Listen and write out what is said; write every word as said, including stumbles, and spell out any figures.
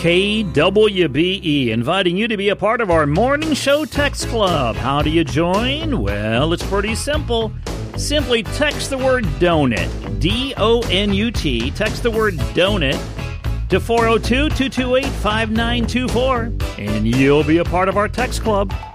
K W B E, inviting you to be a part of our morning show text club. How do you join? Well, it's pretty simple. Simply text the word donut, D O N U T, text the word donut to four oh two, two two eight, five nine two four, and you'll be a part of our text club.